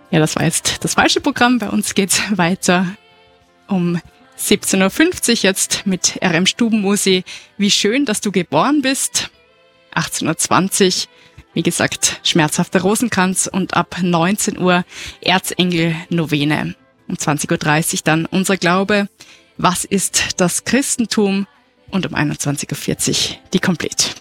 Ja, das war jetzt das falsche Programm. Bei uns geht's weiter um 17.50 Uhr jetzt mit RM Stubenmusi. Wie schön, dass du geboren bist. 18.20 Uhr, wie gesagt, schmerzhafter Rosenkranz und ab 19 Uhr Erzengel Novene. Um 20.30 Uhr dann unser Glaube. Was ist das Christentum? Und um 21.40 Uhr die Komplett.